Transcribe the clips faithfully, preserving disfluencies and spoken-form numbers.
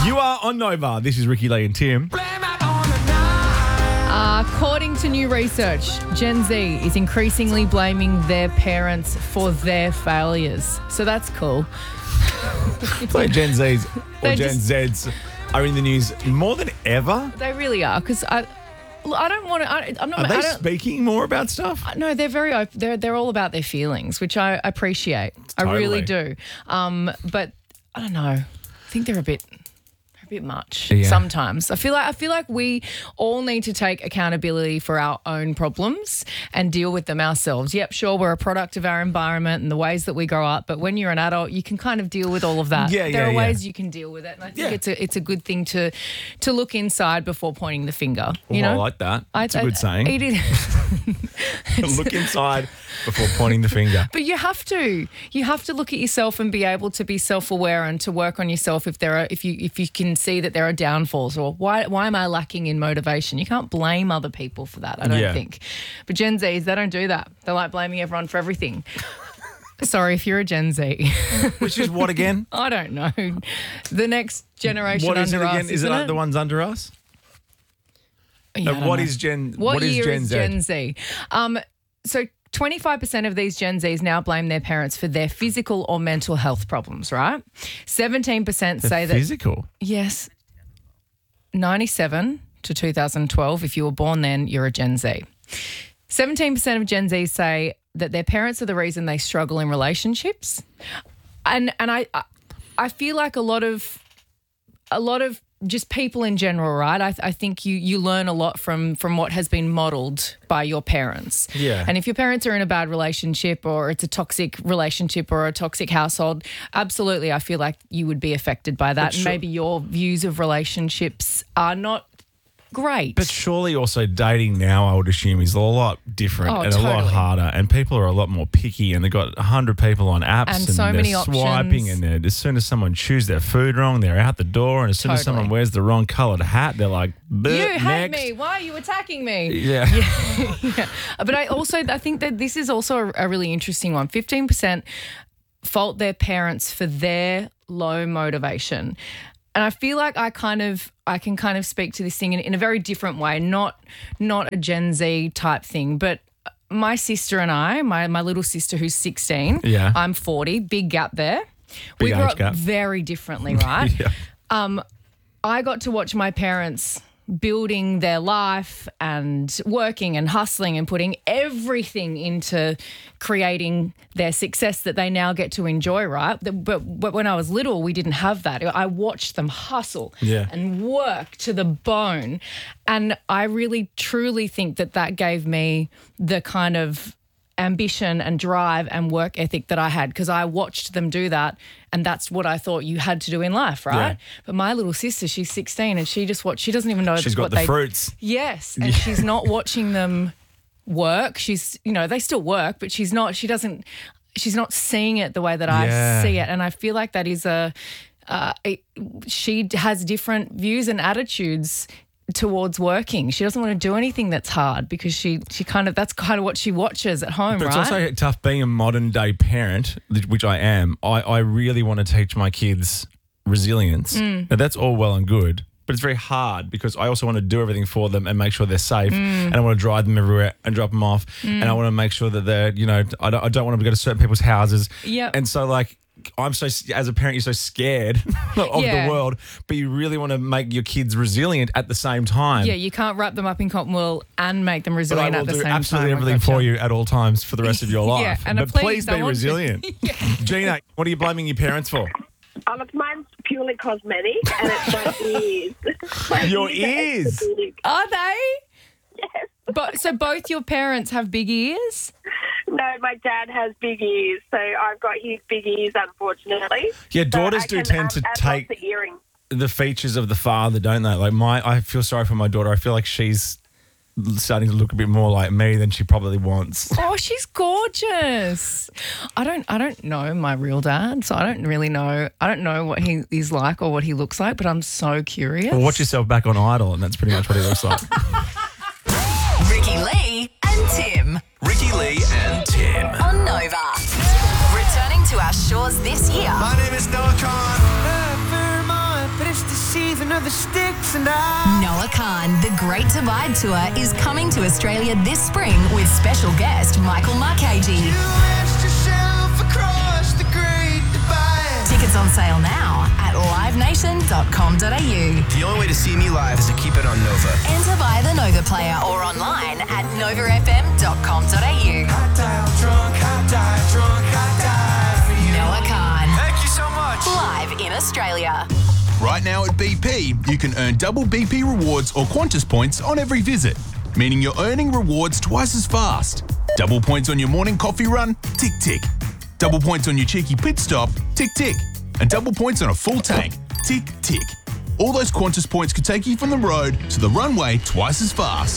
You are on Nova. This is Ricky Lee and Tim. Uh, according to new research, Gen Z is increasingly blaming their parents for their failures. So that's cool. So Gen Zs or They're Gen just- Zs are in the news more than ever. They really are, because I, look, I don't want to. I, I'm not. Are they I don't, speaking more about stuff? No, they're very open. They're they're all about their feelings, which I appreciate. I really do. Um, but I don't know. I think they're a bit. A bit much Yeah. sometimes. I feel like I feel like we all need to take accountability for our own problems and deal with them ourselves. Yep, sure, we're a product of our environment and the ways that we grow up, but when you're an adult, you can kind of deal with all of that. Yeah, there yeah, are yeah. ways you can deal with it, and I think Yeah. it's a it's a good thing to to look inside before pointing the finger. You Well, know, I like that. I- It's a I- good saying. It is. Look inside before pointing the finger. But you have to. You have to look at yourself and be able to be self-aware and to work on yourself if there are if you if you can see that there are downfalls or why why am I lacking in motivation? You can't blame other people for that, I don't Yeah. think. But Gen Zs, they don't do that. They like blaming everyone for everything. Sorry if you're a Gen Z. Which is what again? I don't know. The next generation What is it under again? us, Is it, isn't the ones under us? Yeah, Uh, I don't what know. is Gen? What, what is year Gen is Z? Gen Z? Um, so twenty-five percent of these Gen Zs now blame their parents for their physical or mental health problems, right? seventeen percent say that, Physical. yes, ninety-seven to two thousand twelve, if you were born then, you're a Gen Z. seventeen percent of Gen Z say that their parents are the reason they struggle in relationships. And and I I- I feel like a lot of a lot of just people in general, right? I, I think you you learn a lot from from what has been modelled by your parents. Yeah. And if your parents are in a bad relationship or it's a toxic relationship or a toxic household, absolutely, I feel like you would be affected by that. But And sure- maybe your views of relationships are not great. But surely also dating now, I would assume, is a lot different Oh, and a lot totally. harder. And people are a lot more picky and they've got one hundred people on apps And and, so they're many swiping options. and they're, as soon as someone chews their food wrong, they're out the door. And as soon as Totally. someone wears the wrong coloured hat, they're like, "Bleh, you hate next." me. Why are you attacking me? Yeah. Yeah. But I also I think that this is also a, a really interesting one. fifteen percent fault their parents for their low motivation. And I feel like I kind of I can kind of speak to this thing in, in a very different way, not not a Gen Z type thing, but my sister and I, my my little sister who's sixteen, Yeah. I'm forty, big gap there. we Big grew age up gap. very differently, right? Yeah. Um, I got to watch my parents building their life and working and hustling and putting everything into creating their success that they now get to enjoy, right? The- But, but when I was little, we didn't have that. I watched them hustle Yeah. and work to the bone. And I really, truly think that that gave me the kind of ambition and drive and work ethic that I had because I watched them do that and that's what I thought you had to do in life, right? Yeah. But my little sister, she's sixteen and she just watch. She doesn't even know She's what got the they fruits. Yes, and she's not watching them work. She's, you know, they still work, but she's not. She doesn't. She's not seeing it the way that Yeah. I see it, and I feel like that is a. Uh, it, she has different views and attitudes towards working. She doesn't want to do anything that's hard because she she kind of that's kind of what she watches at home, But right? it's also tough being a modern day parent, which I am. I, I really want to teach my kids resilience. Mm. Now, that's all well and good, but it's very hard because I also want to do everything for them and make sure they're safe. Mm. And I want to drive them everywhere and drop them off. And I want to make sure that they're, you know, I don't, I don't want them to go to certain people's houses. Yep. And so, like, I'm so, as a parent, you're so scared of Yeah. the world, but you really want to make your kids resilient at the same time. Yeah, you can't wrap them up in cotton wool and make them But I resilient will at the do same absolutely time. I everything gotcha. for you at all times for the rest of your life. Yeah, and but please, please, I be want to. resilient. Gina, what are you blaming your parents for? Oh, look, mine's purely cosmetic, and it's my ears. My Your are ears? extra big. Are they? Yes. But so both your parents have big ears? No, my dad has big ears, so I've got his big ears, unfortunately. Yeah, So daughters I do can, tend um, to add take lots of earrings. the features of the father, don't they? Like my, I feel sorry for my daughter. I feel like she's starting to look a bit more like me than she probably wants. Oh, she's gorgeous. I don't I don't know my real dad, so I don't really know I don't know what he is like or what he looks like, but I'm so curious. Well, watch yourself back on Idol, and that's pretty much what he looks like. Ricky Lee and Tim Ricky Lee and Tim. on Nova. Returning to our shores this year. My name is Noah Khan. Vermont, but it's the of the sticks and I... Noah Khan, the Great Divide Tour is coming to Australia this spring with special guest Michael Marchese. You launched yourself across the Great Divide. Tickets on sale now at live nation dot com dot a u. The only way to see me live is to keep it on Nova. Enter via the Nova player or online at nova f m dot com dot a u. Hot dial drunk, hot dial drunk, hot dial for you. Noah Khan, Thank you so much. live in Australia. Right now at B P, you can earn double B P rewards or Qantas points on every visit, meaning you're earning rewards twice as fast. Double points on your morning coffee run, tick tick. Double points on your cheeky pit stop, tick tick. And double points on a full tank, tick tick. All those Qantas points could take you from the road to the runway twice as fast.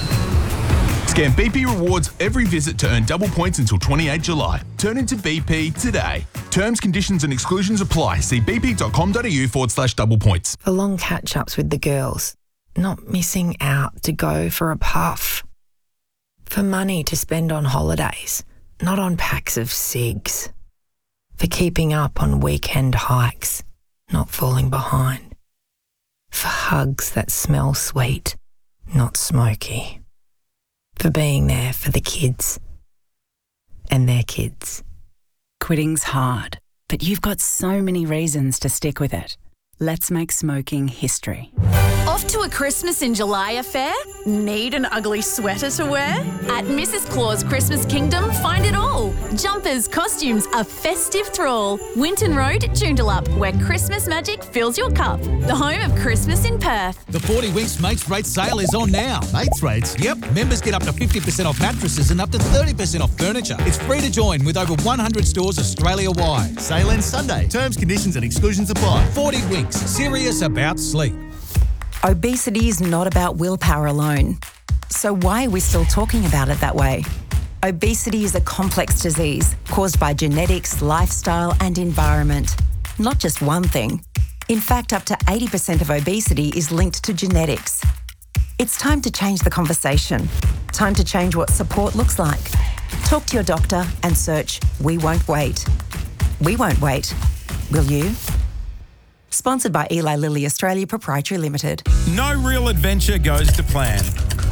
Scan B P rewards every visit to earn double points until twenty-eighth of July. Turn into B P today. Terms, conditions and exclusions apply. See bp.com.au forward slash double points. For long catch-ups with the girls, not missing out to go for a puff. For money to spend on holidays, not on packs of cigs. For keeping up on weekend hikes, not falling behind. For hugs that smell sweet, not smoky. For being there for the kids and their kids. Quitting's hard, but you've got so many reasons to stick with it. Let's make smoking history. Off to a Christmas in July affair? Need an ugly sweater to wear? At Missus Claus Christmas Kingdom, find it all. Jumpers, costumes, a festive thrall. Winton Road, Joondalup, where Christmas magic fills your cup. The home of Christmas in Perth. The forty Winks Mates Rates sale is on now. Mates Rates? Yep, members get up to fifty percent off mattresses and up to thirty percent off furniture. It's free to join with over one hundred stores Australia-wide. Sale ends Sunday. Terms, conditions and exclusions apply. forty Winks, serious about sleep. Obesity is not about willpower alone. So why are we still talking about it that way? Obesity is a complex disease caused by genetics, lifestyle and environment. Not just one thing. In fact, up to eighty percent of obesity is linked to genetics. It's time to change the conversation. Time to change what support looks like. Talk to your doctor and search We Won't Wait. We won't wait. Will you? Sponsored by Eli Lilly Australia Proprietary Limited. No real adventure goes to plan.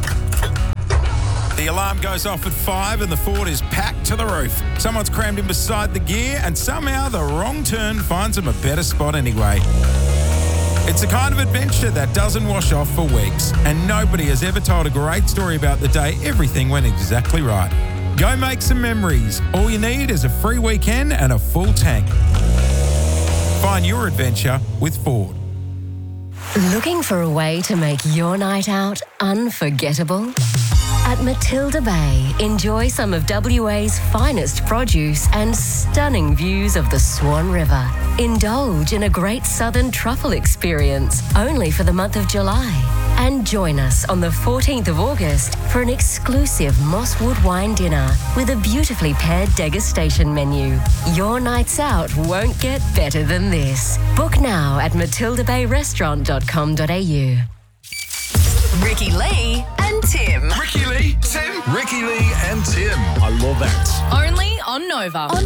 The alarm goes off at five and the Ford is packed to the roof. Someone's crammed in beside the gear and somehow the wrong turn finds them a better spot anyway. It's the kind of adventure that doesn't wash off for weeks, and nobody has ever told a great story about the day everything went exactly right. Go make some memories. All you need is a free weekend and a full tank. Find your adventure with Ford. Looking for a way to make your night out unforgettable? At Matilda Bay, enjoy some of W A's finest produce and stunning views of the Swan River. Indulge in a great southern truffle experience only for the month of July. And join us on the fourteenth of August for an exclusive Mosswood wine dinner with a beautifully paired degustation menu. Your nights out won't get better than this. Book now at matilda bay restaurant dot com dot a u. Ricky Lee and Tim. Ricky Lee, Tim. Ricky Lee and Tim. I love that. Only on Nova. On